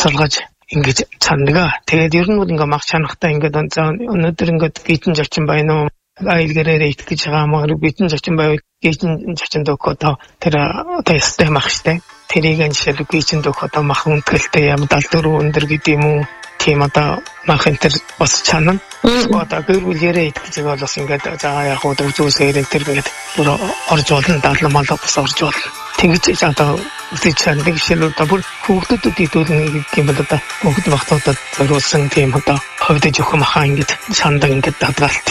босолгож ингэж чанага. Тэгээд ер нь бол ингээ мах чанахтаа ингээд өнөөдөр ингээд гитэн зочин байна уу? Айлгэрээр итгэж байгаа маар гитэн зочин байвал гитэн зочин дөхөө тэр одоо ястай мах штэ. Тэрийг жишээл гитэн дөхөө мах үнтгэлтэй юм 74 өндөр гэдэг юм уу? Тийм одоо мах энэ төр бас чанана. Одоо гэр бүлээрээ итгэж байгаа бол бас ингээд за яг хуу үзүүсээр энэ төр ингээд бүр орж болно 70 мал бас орж болно. Тэгж одоо үсэж чандаг жишээл одоо бүр хүүхдүүдэд идүүлнэ гэдэг юм бол одоо хүүхд багтуудад зориулсан тийм одоо ховдож өгөх махаа ингээд чандаг ингээд дадгалт.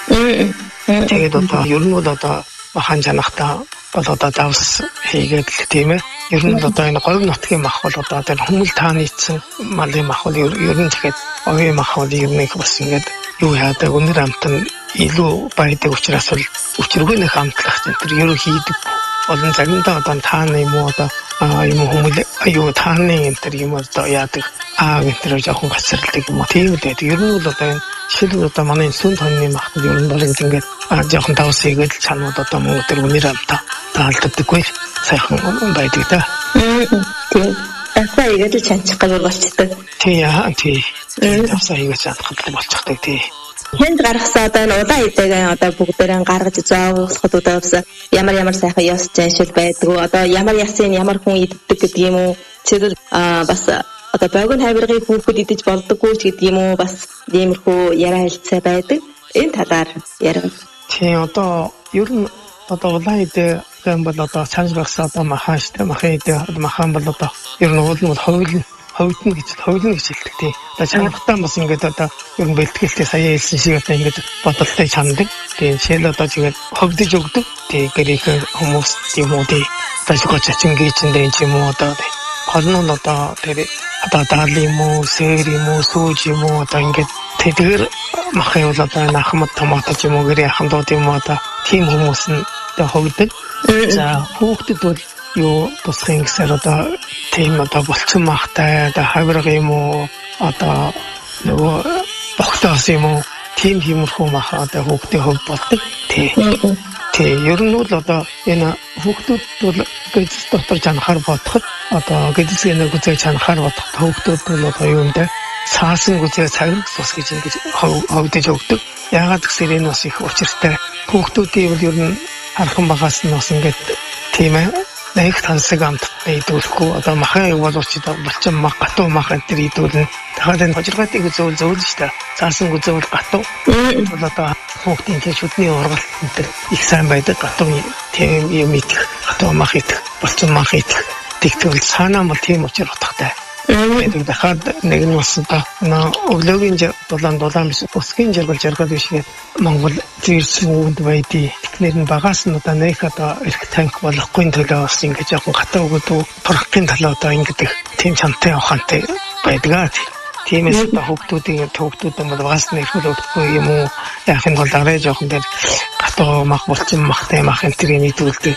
Тэгээд одоо ер нь бол одоо махан чанахтаа бол одоо давс хийгээд л тийм ээ. Ер нь одоо энэ говь нутгийн мах бол одоо тэр хүмүүл тааныцсан малын мах бол ер нь тэгэхэд овийн мах бол ер нь бас ингээд юу яадаг өнөр амтан илүү байдаг учраас бол өчргөө нэг амтлах тэр ерөө хийдэг. Олон загнаа одоо тааны юм уу одоо юм хүмүүл аюу тааны энэ тэр юм одоо яадаг энэ тэр жоохон гацралдаг юм уу тийм л байдаг. Ер нь бол одоо энэ жишээлбэл одоо манай сүн тонны мах ер нь бол ингээд жоохон давс хийгээд чанууд одоо мөн тэр өнөр амтаа таалддаггүй сайхан байдаг да. Тийм. Давсаа игээд л чанчих гэж болчихдог. Тийм. Давсаа игээд чанах гэж болчихдаг тийм. Хэнд гаргасан одоо энэ удаа идэгээ одоо бүгдээрээ гаргаж зоогооход удаас ямар сайхан ёс заншил байдгүй. Одоо ямар ясын ямар хүн иддэг гэдэг юм уу? Тэгвэл бас одоо богино хайваргыг хүүхэд идэж болдоггүй ч гэдэг юм уу? Бас иймэрхүү яриа хэлцээ байдаг. Энэ талаар ярив. Тийм одоо ер нь одоо улаан идэ гэм бол одоо цааш багсаа одоо махан штэ махан идэ махан бол одоо ер нь уул нь ховдно гэж хэлдэг тий. Одоо чанартаа бас ингээд одоо ер нь бэлтгэлтэй сая хэлсэн шиг одоо ингээд бодолтой чандаг. Тийм шил одоо тэгээд ховдож өгдөг. Тий гэрийн хүмүүс тийм үү тий. Ташгүй чачингийчэндээ юм уу одоо гол нь одоо тэр одоо даал юм уу, сэр юм уу, сүүж юм уу одоо ингээд тэдгэр махын бол одоо нахмад томатож юм уу гэрийн ахмадууд юм уу одоо тийм хүмүүс нь одоо ховдөг. За хүүхдэд бол юу тусахын гэсээр одоо тийм одоо болцсон махтай одоо хавирга юм уу одоо нөгөө бохтоос юм уу тийм юмрхүү мах одоо хүүхдийн хувьд болдог. Тий ер нь бол одоо энэ хүүхдүүд бол гэдэс дотор чанахаар бодоход одоо гэдэсгээ нэг үзээ чанахаар бодоход хүүхдүүд бол одоо юундэ цаасан үзээ цаграг цус гэж ингэж ховдож өгдөг. Яагаад гэсээр энэ бас их учиртай. Хүүхдүүдийн бол ер нь хархан багаас нь бас ингэж тийм ээ нэг тансаг амттай идүүлэхгүй одоо махан боловч болчин мах гатуу мах энэ идүүлнэ. Дахиад энэ хожиргаатыг зөвлөн штэ. Цаасан үзэвэл гатуу. Бол одоо хүүхдийн шүдний ургалт энэ их сайн байдаг. Гатуу тийм юм идэх, гатуу мах идэх, болчин мах идэх. Тэгвэл цаанаа бол тийм учир утгатай. Тэгээд дахиад нэг нь бас одоо өглөөгийн дулаан биш өсгийн жаргал биш гээд Монгол зэрсэн үүнд байдий. Тэгэхээр нь багаас нь одоо нэг одоо эрх танк болохгүй төлөө бас ингэж явах гатаа өгдөг турхын талаа одоо ингэдэг тийм чантай ухаантай байдгаа. Тиймээс одоо хүүхдүүдийн бол багаас нь эрхэл өгдөг юм уу? Яг энэ бол арай жоохон дээр гатаа мах болчин махтай мах энэ тэрийг нийтүүлдэг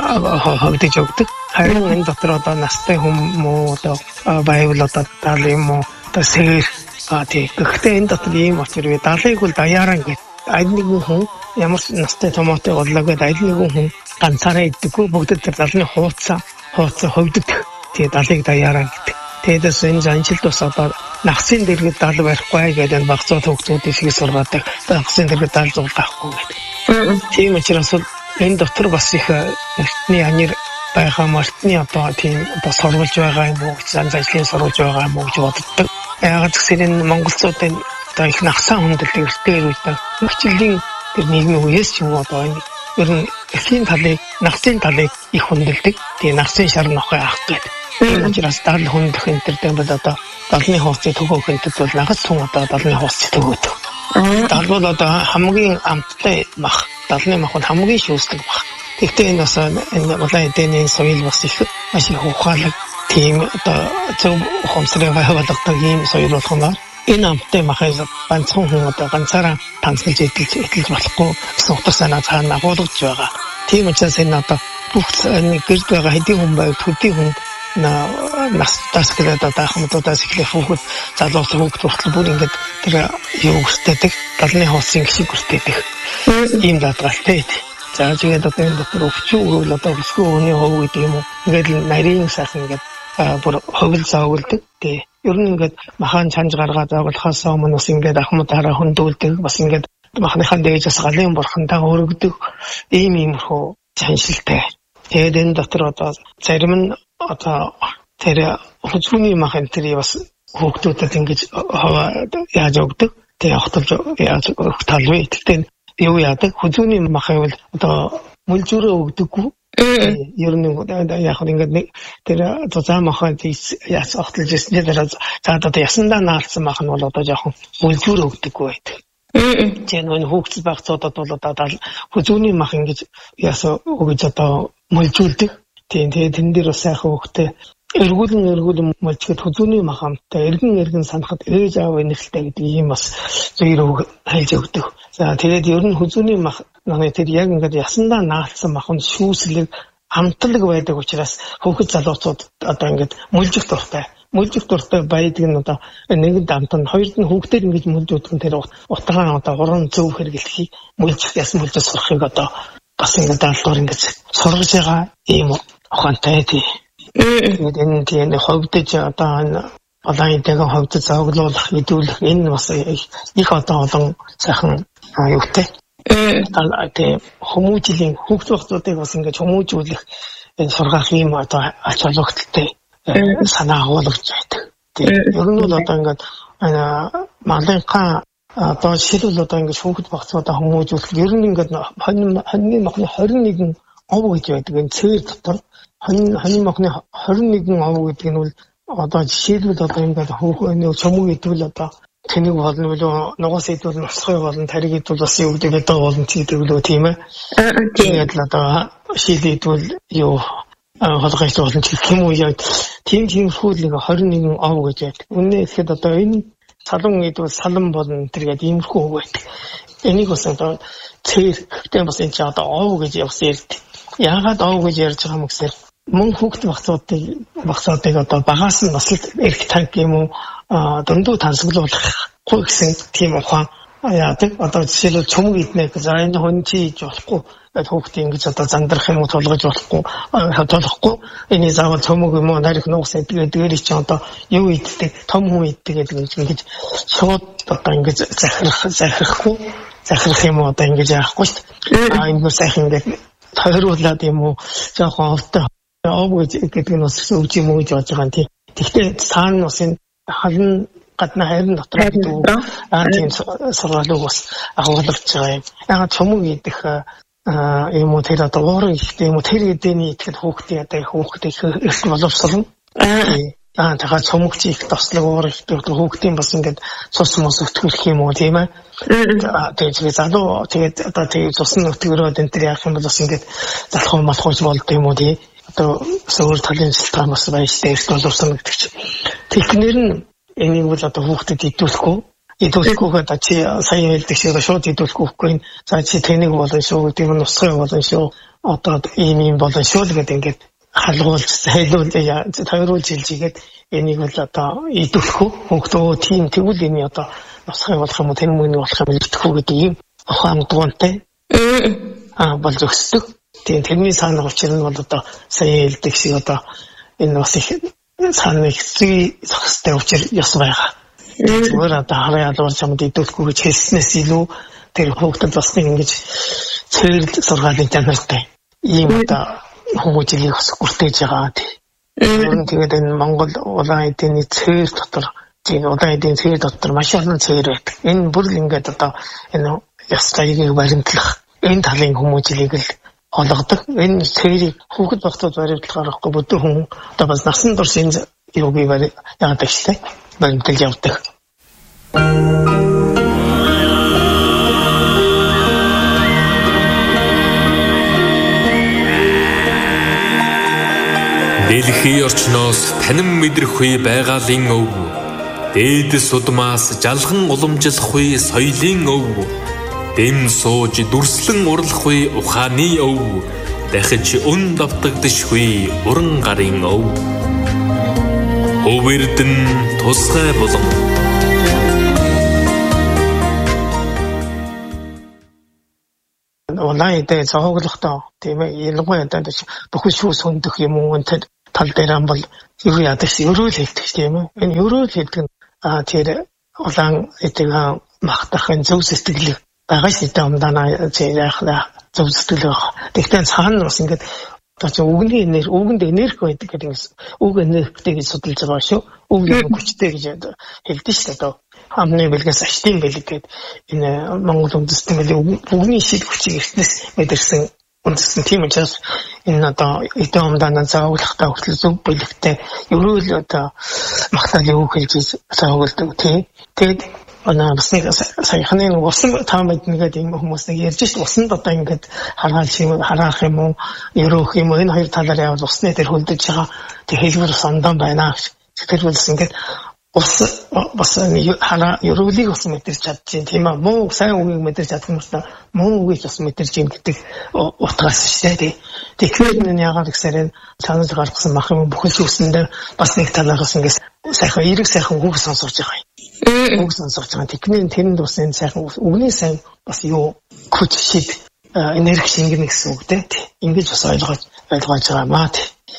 хөвдөж өгдөг. Харин энэ дотор одоо настай хүмүүс одоо байвал одоо даал юм уу? Одоо сэр тий. Гэхдээ энэ дотор ийм очир вэ? Даалыг бол даяараа ингээд аль нэгэн хүн ямар настай томоотой боллоо гэдээ аль нэгэн хүн ганцаараа иддэггүй бүгд тэр даалны хууцаа хөвдөг. Тэгээ даалыг даяараа гэдэг. Тэдэс энэ занчил тус одоо нагцын дэргэд даал барихгүй гэдэг багцаа төгтүүд шиг сургадаг. Нагцын дэргэд даал зулгаахгүй гэдэг. Тийм учраас энэ дотор бас их эртний анир байгаа мартны одоо тийм одоо сурвалж байгаа юм уу? Занжлын сурвалж байгаа юм уу гэж боддог. Яагаад гэвэл энэ монголчуудын одоо их нагсаа хүндэлдэг эртний үед хичээлийн тэр нийгмийн үеэс ч юм уу одоо энэ ер нь эхийн талыг нагцын талыг их хүндэлдэг. Тийм нагцын шар нохой авах гэдэг. Энэ учраас даал хүндэх энэ төр бол одоо далны хууцыг төгөөх энэ бол нагц хүн одоо далны хууцыг төгөөдөг. Дал бол одоо хамгийн амттай мах. Далны мах бол хамгийн шүүслэг мах. Тэгтээ энэ бас энэ улаан эдэний соёл бас их маш их ухаалаг тийм одоо зөв ухамсарыг байгуулдаг ийм соёл болгоно. Энэ амттай махыг ганцхан хүн одоо ганцаараа танцгалж идэж болохгүй гэсэн утга санаа цаана агуулгаж байгаа. Тийм учраас энэ одоо бүх гэрд байгаа хэдийн хүн байв төдий хүн настаас гэдэг одоо ахмадуудаас эхлэх хүүхэд залуус хүүхэд хүртэл бүр ингээд тэр юу гүртээдэг далны хоосын гişиг гүртээдэг ийм даатгалтай. За тэгээд одоо энэ дотор өвчүү өгөл одоо өсгөө өний хов гэдэг юм уу ингээд нарийн сайхан ингээд бүр ховл заавалдаг. ер нь ингээд махан чанж гаргаад байгуулахаас өмнө бас ингээд ахмадаараа хөндүүлдэг бас ингээд махныхан дээжээс галын бурхантаа өргөдөг иймэрхүү чаншилтай. Тэгээд энэ дотор одоо зарим нь одоо тэр хүчний махан тэр бас хүүхдүүдэд ингэж яаж өгдөг. Тэгээд хотолж яаж талвэ. Тэгтээ юу яадаг хүчний махан бол одоо мөлжөрөө өгдөггүй. Ер нь яг ингээд тэр зам махан яаж огтлж ирсэн дээр за одоо ясандаа наалсан махан бол одоо жоохон мөлжөрөө өгдөггүй байдаг. Тийм нэг хүүхдс багцуудад бол одоо хүчний махан гэж яасан өгж одоо мөлжүүлдэг. Тийм тэгээд тэн дээр бас сайхан хүүхдээ эргүүлэн мөлжгээд хүчний махантай эргэн санахад ээж аав энэхэлтэй гэдэг ийм бас зөв хайлж өгдөг. За тэгээд ер нь хүчний мах тэр яг ингээд ясандаа наалсан махан шүүслэг амтлаг байдаг учраас хүүхэд залуучууд одоо ингээд мөлжих дуртай. Мөлжих дуртай байдаг нь одоо нэгд амтанд хоёрд нь хүүхдээр ингэж мөлжүүлдэг нь тэр утгаан одоо уран зөв хэрэглэхийг мөлжих ясан мөлжөж сурахыг одоо бас ингээд даалгавар ингэж сургаж байгаа ийм ухаантай тий. Тэгээд энэ тийм ховдож одоо онлайнтэйгээ ховдож зоглуулах хэдүүлэх энэ бас их одоо олон сайхан юутай. Тэгээд хүмүүжлийн хүүхд багцуудыг бас ингэж хүмүүжүүлэх энэ сургаах юм одоо ач холбогдолтой санаа агуулгаж байдаг. Тэгээд ер нь бол одоо ингээд малынхаа одоо жишээлбэл одоо ингэж хүүхд багцуудаа хүмүүжүүлэх ер нь ингээд хоньны махны 21 ов гэж байдаг. Энэ цээр дотор хоньны махны 21 ов гэдэг нь бол одоо жишээлбэл одоо ингээд хүүхд чөмөг идэвэл одоо тэнэг болно билүү нугас идвэл нусгой болно тариг идвэл бас юу гэдэг одоо болно гэдэг билүү тийм ээ. Тэгээд л одоо шил идвэл юу холгойч болно гэх юм уу яа тиймэрхүү л 21 ов гэж байдаг. Үнэ ихэд одоо энэ салан идвэл салан болно тэргээд иймэрхүү үг байдаг. Энийг бас одоо цээр гэхдээ бас энэ ч одоо ов гэж бас ярьдаг. Яагаад ов гэж ярьж байгаа юм гэхээр мөн хүүхд багцуудыг одоо багаас нь насалд эрх танк юм уу дөндөө тансаглуулахгүй гэсэн тийм ухаан яадаг. Одоо жишээлбэл чөмөг иднэ гэж энэ хүн чи иж болохгүй хүүхдээ ингэж одоо зандрах юм уу тулгаж болохгүй энэ заавал чөмөг юм уу нарийнх нугас идгээд дээр чи одоо юу иддэг том хүн иддэг гэдэг ингэж шууд одоо ингэж захирах юм уу одоо ингэж яахгүй шүү дээ. Энэ сайхан ингэж тойруулаад юм уу жоохон овтой гэдэг нь бас өгч юм уу гэж бодож байгаа юм тий. Тэгвэл цаана бас энэ халан гадна хайрын дотор тийм сургаалыг бас агуулж байгаа юм. Яг чөмөг идэх юм уу тэр одоо уурын ихтэй юм уу тэр эдэний итгэл хүүхдээ одоо их хүүхдээ их боловсруулна. Тэгэхээр чөмөг чих тослог уурын ихтэй хүүхдийн бас ингээд цус мос өтгөх юм уу тийм ээ. Тэгээд залуу тэгээд одоо тэгээд цус нь өтгөрөөд энэ тэр яах юм бол бас ингээд залхуу малхууч болд юм уу тий. Одоо суур талын шилтгаан бас баяжтай эрт боловсон гэдэг чинь. Технэр нь энийг бол одоо хүүхдэд идүүлэхгүйгээд чи сайн хэлдэг шиг шууд идүүлэхгүй энэ за чи тэнийг болон шүү гэдэг нь нусгай болон шүү одоо ийм болон шүү гэдэг ингээд халгуулж тойруулж хэлжгээд энийг бол одоо идүүлэхгүй хүүхдөө тийм тэгвэл энэ одоо нусгай болох юм уу тэр мөнгө болох юм идэхгүй гэдэг ийм ухаан дуунтай болж өгсдөг. Тийм тэрний цаана учир нь бол одоо сайн хэлдэг шиг одоо энэ бас их цаана их зохистой учир ёс байгаа. Зүгээр одоо хараа ядуурч юмд идүүлэхгүй гэж хэлснээс илүү тэр хүүхдэд бас ингэж цэвэр сургаалын чанартай ийм одоо хүмүүжлийг бас бүртээж байгаа тийм. Тэгээд энэ Монгол улаан эдийн цэвэр дотор тийм улаан эдийн цэвэр дотор маш олон цэвэр байдаг. Энэ бүр л ингээд одоо энэ ёс зайгийг баримтлах энэ талын хүмүүжлийг л олгодог. Энэ цэврийг хүүхэд багцууд баримтлах аргагүй бүдүүн хүн одоо бас насан турш энэ юуг яагаад гэвэл баримталж явдаг. Дэлхийн орчноос танин мэдрэхгүй байгалийн өв. Дээдэс удмаас жалхан уламжлахгүй соёлын өв. Дэм сууж дүрслэн урлахгүй ухааны өв. Дахиж өн давтагдшгүй уран гарын өв. Хөвөрдөн тусгай болон онлайн дээр зооглохдоо тийм ээ ялангуяа бүхэл шүүс хөндөх юм уу тал дээр бол юу яадаг ч өрөөл хэлдэг тийм үү. Энэ өрөөл хэлдэг нь тэр улаан эдэг махтахын зөв сэтгэл байгаа шүү дээ. Умдаана яах зөв сэтгэл байгаа. Тэгтээ цаана бас ингээд одоо үгэнд энерги байдаг гэдэг нь үг энергитэй гэж судалж байгаа шүү. Үг юм хүчтэй гэж хэлдэг шүү дээ. Амны бэлгээс аштын бэлэг гэдэг энэ Монгол үндэстэн бэлэг үгний шил хүчийг эртнээс мэдэрсэн үндэстэн тийм учраас энэ одоо эдэн умдаана заавлахтаа хүртэл зөв бэлэгтэй ерөөл одоо магтаал үг хэлж саагалдаг тийм. Тэгээд бас нэг саяхны усан та мэднэгээд юм хүмүүс нэг ярьж шít усанд одоо ингээд хараах юм уу ерөөх юм энэ хоёр талаар явал усны дээр хөлдөж байгаа тэг хэлбэр сандан байна гэж. Тэр үс ингээд ус бас ерөөлийг бас мэдэрч чадчих тийм аа муу сайн үгийг мэдэрч чадах юм байна. Муу үгийг бас мэдэрч юм гэдэг утгаас шүү дээ. Тэгэхээр энэ яагаад гэсээр цаанаас гаргасан мах юм бүхэл үсэндээ бас нэг талаас ингээд сайхан эрэг сайхан үг сонсож байгаа юм. Үг сонсож байгаа. Тэрэнд бас энэ сайхан үгний сайн бас юу хүч шид энерги шингэнэ гэсэн үг дээ. Ингэж бас ойлгож байгаа маа.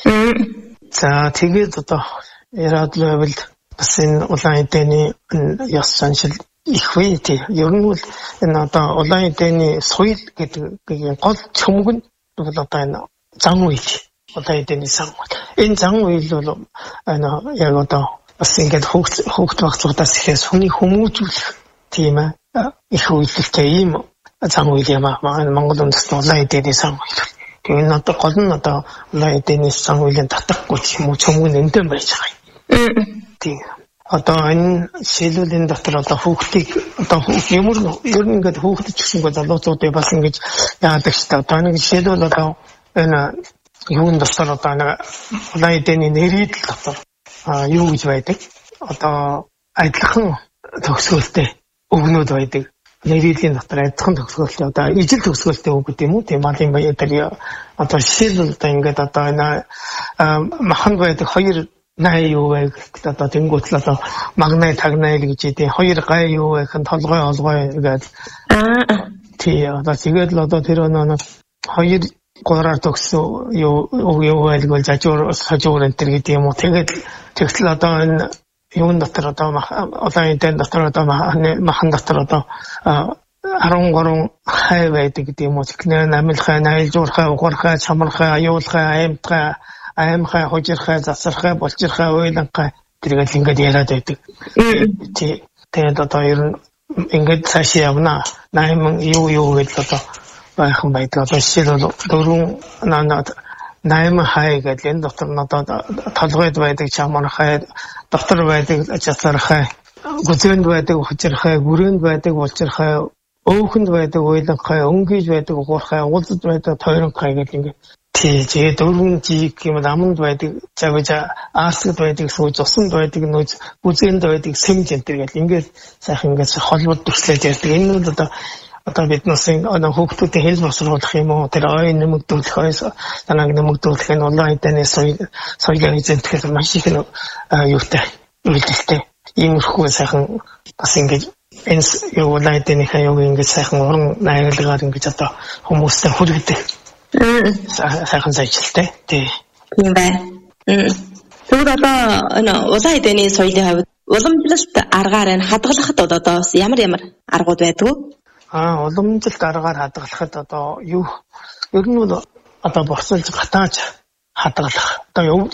За тэгээд одоо яраад левел бас энэ улаан эдэний ёс заншил их вэ тий. Ер нь бол энэ одоо улаан эдэний соёл гэдэг гол чөмг нь бол одоо энэ зан үйл. Улаан эдэний зан үйл. Энэ зан үйл бол яг одоо бас ингээд хөөгт багцуудаас ихээс хүний хүмүүжүүлэх тийм их үйлдэлтэй ийм зан үйл юм аа. Монгол үндэстэн улаан эдэний зан үйл. Тэгээ энэ одоо гол нь одоо улаан эдэний зан үйлийн татахгүй юм уу чөмг нь эндэн байж байгаа юм. Тийм. Одоо энэ шилүүлийн дотор одоо хүүхдийг одоо ямар ер нь ингээд хүүхдэд ч гэсэн залуучуудыг бас ингэж яадаг ч та одоо нэг шилүүл одоо энэ юун дотор одоо нэг улаан эдэний нэрийдэл дотор юу гэж байдаг? Одоо адилхан төгсгөлтэй өгнүүд байдаг. Нэрийдлийн дотор адилхан төгсгөлтэй одоо ижил төгсгөлтэй үг гэдэг юм уу? Тийм малын баяр дээр одоо шилүүл одоо ингээд одоо энэ махан байдаг хоёр най юу вэ гэдэг одоо тэнгуут л одоо магнай тагнай л гэж идэв. Хоёр гай юу вэ хэн толгой олгой гэдэг. Тий одоо тэгээд л одоо тэр нэг хоёр гураар төгсөн юу байлгүй жажуур сажуур энэ төр гэдэг юм уу. Тэгээд тэгтэл одоо энэ юун дотор одоо улаан эдэн дотор одоо махан дотор одоо 13 хай байдаг гэдэг юм уу. Тэгнэр намилхай, найлжуурхай, угуурхай, чамархай, аюулхай, аймхай, хожирхай, засархай, болчирхай, уйланхай тэргээл ингээд яриад байдаг. Тэгээд одоо ер нь ингээд цаашаа явна. 8 юу гэдэл одоо байхан байдаг. Одоо жишээл бол 8 хай гэдэг энэ дотор нь одоо толгойд байдаг чамархай, дотор байдаг засархай, гүзэнд байдаг хожирхай, бүрээнд байдаг болчирхай, өөхөнд байдаг уйланхай, өнгөж байдаг угуурхай, уулзад байдаг тойронхай гэдэг ингээд тэгээ дөрвөн жиг юм аманд байдаг, завжаа аасгад байдаг, сүүж усанд байдаг, нөөц гүзэнд байдаг, сэмж энэ төр гэл ингээд сайхан ингээд холбоод төслөөд ярьдаг. Энэ нь одоо биднээс хүүхдүүдийн хэл босруулах юм уу? Тэр ойн нэмэгдүүлэх, танаг нэмэгдүүлэх энэ улаан эдэний соёлын эзэмтгэл маш их юутай, үйлдэлтэй. Иймэрхүү сайхан бас ингээд энэ улаан эдэний хаяг ингээд сайхан уран найрлагаар ингээд одоо хүмүүстэй хүргэдэг. Сайхан сайжилтай. Тийм байна. Тэгвэл одоо улаан эдэний соёлын хувьд уламжлалт аргаар нь хадгалахад одоо ямар аргууд байдаг вэ? Уламжлалт аргаар хадгалахад одоо юу ер нь бол одоо борсолж гатааж хадгалах. Одоо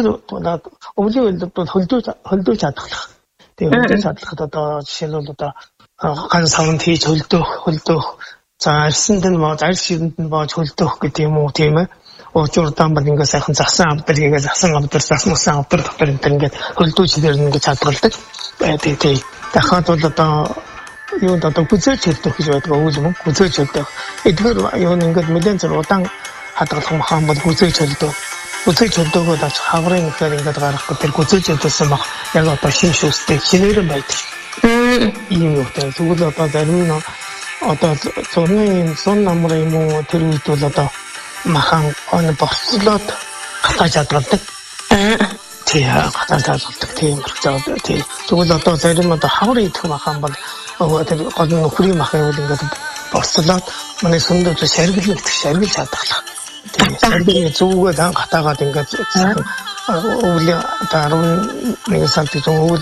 өвлийн үйлдэл бол хөлдөөж хадгалах. Тэгээ хөлдөөж хадгалахад одоо жишээлбэл одоо ган савнд хийж хөлдөөх за арьсанд нь арьс ширэнд нь боож хөлдөөх гэдэг юм уу тийм ээ. Уучурдан бол ингээд сайхан засан авдар хийгээл засан авдар засмусан авдар дотор энэ ингээд хөлдөөж дээр нь ингээд хадгалдаг. Тэгээ дахиад бол одоо юу одоо гүзэж хөлдөөх гэж байдаг үйл юм. Гүзэж хөлдөөх. Эдгээр юу ингээд нэлээд зур удаан хадгалах махан бол гүзэж хөлдөөх. Гүзэж хөлдөөгөө даж хаврын ихээр ингээд гарах гэдэг гүзэж хөлдөөсөн баг яг одоо шин шүүстэй шинээрэн байдаг. Ийм үгтэй. Тэгвэл одоо зарим нь одоо зурны намар юм уу тэр үед бол одоо махан бослоод гатааж хадгалдаг. Тийм гатааж хадгалдаг тийм хэрэгтэй. Тийм. Тэгвэл одоо зарим одоо хавар идэх махан бол тэр гол нөхрийн махан бол ингээд бослоод манай сүндөөс шаргилж хадгалах. Тийм. Саргийн зүгөө дан гатаагаад ингээд өвлийн 11 сард өвөл